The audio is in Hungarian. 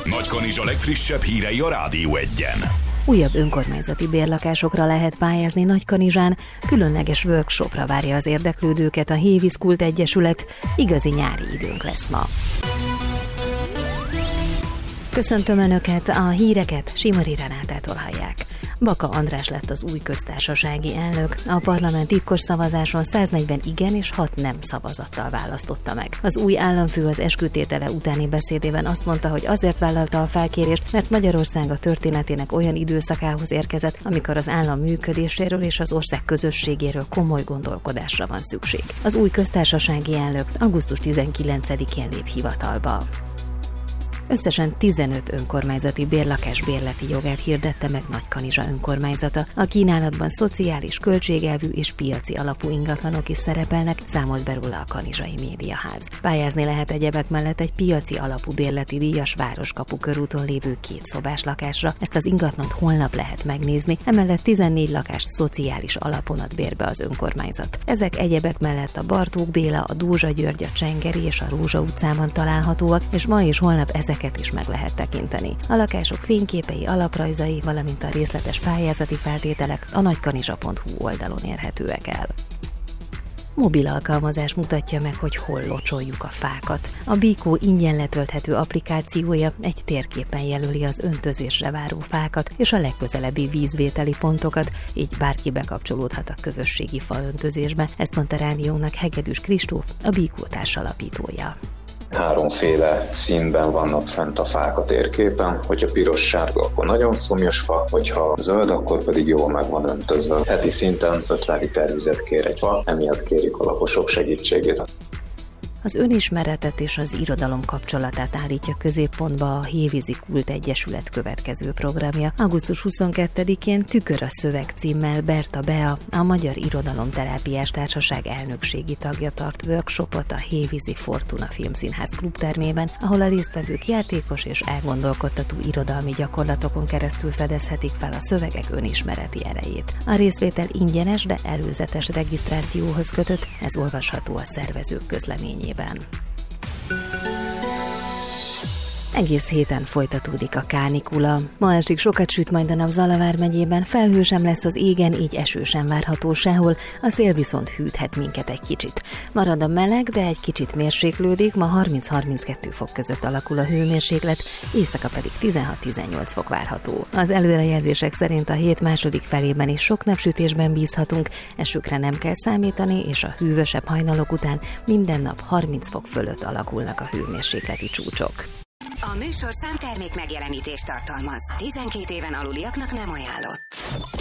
Nagykanizsa legfrissebb hírei a Rádió Egyen. Újabb önkormányzati bérlakásokra lehet pályázni Nagykanizsán, különleges workshopra várja az érdeklődőket a Hévíz Kult Egyesület, igazi nyári időnk lesz ma. Köszöntöm Önöket, a híreket Simari Renátától hallják. Baka András lett az új köztársasági elnök. A parlament titkos szavazáson 140 igen és 6 nem szavazattal választotta meg. Az új államfő az eskütétele utáni beszédében azt mondta, hogy azért vállalta a felkérést, mert Magyarország a történetének olyan időszakához érkezett, amikor az állam működéséről és az ország közösségéről komoly gondolkodásra van szükség. Az új köztársasági elnök augusztus 19-én lép hivatalba. Összesen 15 önkormányzati bérlakás bérleti jogát hirdette meg Nagykanizsa önkormányzata. A kínálatban szociális, költségelvű és piaci alapú ingatlanok is szerepelnek, számolt be róla a Kanizsai Médiaház. Pályázni lehet egyebek mellett egy piaci alapú bérleti díjas Városkapu körúton lévő 2 szobás lakásra. Ezt az ingatlant holnap lehet megnézni, emellett 14 lakást szociális alapon ad bérbe az önkormányzat. Ezek egyebek mellett a Bartók Béla, a Dózsa György, a Csengeri és a Rózsa utcában találhatóak, és ma és holnap ezeket is meg lehet tekinteni. A lakások fényképei, alaprajzai, valamint a részletes pályázati feltételek a nagykanizsa.hu oldalon érhetőek el. Mobil alkalmazás mutatja meg, hogy hol locsoljuk a fákat. A Bikó ingyen letölthető applikációja egy térképen jelöli az öntözésre váró fákat és a legközelebbi vízvételi pontokat, így bárki bekapcsolódhat a közösségi faöntözésbe. Ezt mondta rádiónak Hegedűs Kristóf, a Bikó társalapítója. 3 színben vannak fent a fák a térképen, hogyha piros-sárga, akkor nagyon szomjas fa, hogyha zöld, akkor pedig jól meg van öntözve. Heti szinten 50 liter vizet kér egy fa, emiatt kérik a lakosok segítségét. Az önismeretet és az irodalom kapcsolatát állítja középpontba a Hévízi Kult Egyesület következő programja. Augusztus 22-én Tükör a szöveg címmel Berta Bea, a Magyar Irodalomterápiás Társaság elnökségi tagja tart workshopot a Hévízi Fortuna Filmszínház klubtermében, ahol a résztvevők játékos és elgondolkodtató irodalmi gyakorlatokon keresztül fedezhetik fel a szövegek önismereti erejét. A részvétel ingyenes, de előzetes regisztrációhoz kötött, ez olvasható a szervezők közleményében. Egész héten folytatódik a kánikula. Ma estig sokat süt majd a nap Zala vármegyében, felhő sem lesz az égen, így eső sem várható sehol, a szél viszont hűthet minket egy kicsit. Marad a meleg, de egy kicsit mérséklődik, ma 30-32 fok között alakul a hőmérséklet, éjszaka pedig 16-18 fok várható. Az előrejelzések szerint a hét második felében is sok napsütésben bízhatunk, esőkre nem kell számítani, és a hűvösebb hajnalok után minden nap 30 fok fölött alakulnak a hőmérsékleti csúcsok. A műsorszám termék megjelenítést tartalmaz. 12 éven aluliaknak nem ajánlott.